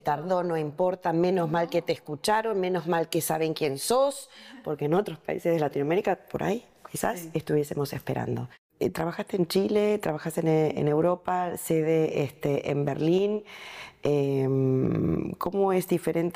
Tardó, no importa, menos mal que te escucharon, menos mal que saben quién sos, porque en otros países de Latinoamérica, por ahí, quizás estuviésemos esperando. Trabajaste en Chile, trabajaste en Europa, sede en Berlín. ¿Cómo es diferente